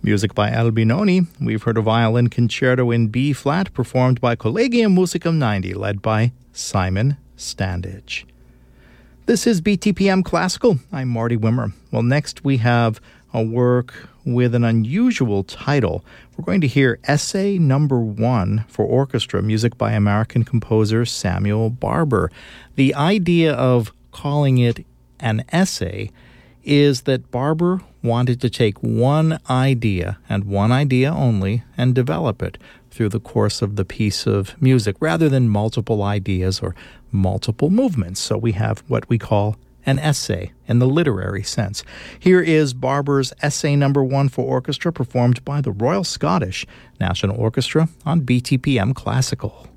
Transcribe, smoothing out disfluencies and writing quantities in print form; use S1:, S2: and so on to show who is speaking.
S1: Music by Albinoni. We've heard a violin concerto in B-flat performed by Collegium Musicum 90, led by Simon Standage. This is BTPM Classical. I'm Marty Wimmer. Well, next we have a work with an unusual title. We're going to hear Essay Number 1 for orchestra, music by American composer Samuel Barber. The idea of calling it an essay is that Barber wanted to take one idea, and one idea only, and develop it through the course of the piece of music, rather than multiple ideas or multiple movements. So we have what we call an essay in the literary sense. Here is Barber's Essay Number 1 for orchestra, performed by the Royal Scottish National Orchestra on BTPM Classical.